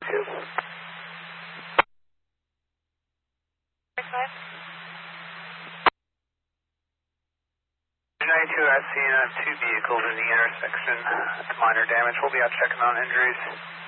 I've seen two vehicles in the intersection. It's minor damage. We'll be out checking on injuries.